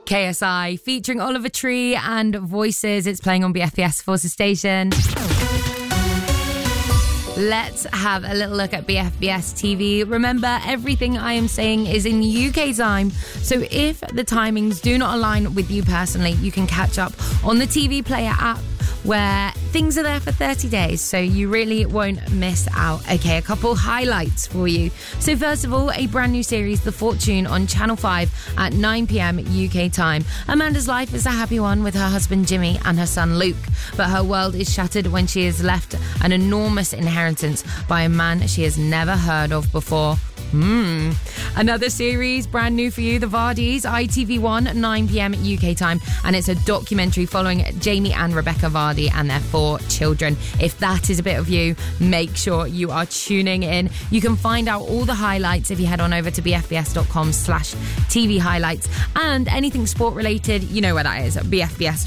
KSI featuring Oliver Tree and Voices. It's playing on BFBS Forces Station. Let's have a little look at BFBS TV. Remember, everything I am saying is in UK time. So if the timings do not align with you personally, you can catch up on the TV Player app, where things are there for 30 days, so you really won't miss out. Okay, a couple highlights for you. So first of all, a brand new series, The Fortune, on Channel 5 at 9 p.m. UK time. Amanda's life is a happy one with her husband Jimmy and her son Luke, but her world is shattered when she is left an enormous inheritance by a man she has never heard of before. Another series, brand new for you, The Vardis, ITV1, 9 p.m. UK time, and it's a documentary following Jamie and Rebecca Vardy and their 4 children. If that is a bit of you, make sure you are tuning in. You can find out all the highlights if you head on over to bfbs.com/TV highlights, and anything sport related, you know where that is, bfbs.com/TV